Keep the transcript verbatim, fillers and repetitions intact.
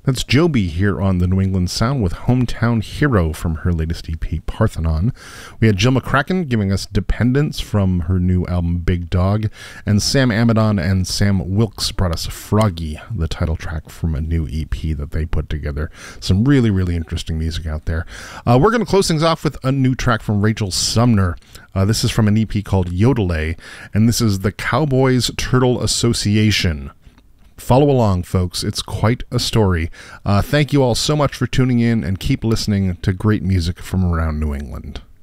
That's Joby here on the New England Sound with Hometown Hero from her latest E P, Parthenon. We had Jill McCracken giving us Dependence from her new album, Big Dog. And Sam Amidon and Sam Wilkes brought us Froggy, the title track from a new E P that they put together. Some really, really interesting music out there. Uh, we're going to close things off with a new track from Rachel Sumner. Uh, this is from an E P called Yodelay, and this is the Cowboys Turtle Association. Follow along, folks. It's quite a story. Uh, thank you all so much for tuning in, and keep listening to great music from around New England.